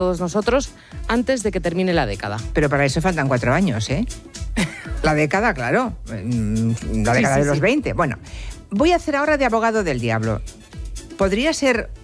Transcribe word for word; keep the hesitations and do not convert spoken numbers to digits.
todos nosotros antes de que termine la década. Pero para eso faltan cuatro años, ¿eh? La década, claro. La década sí, sí, de los sí. veinte. Bueno, voy a hacer ahora de abogado del diablo. ¿Podría ser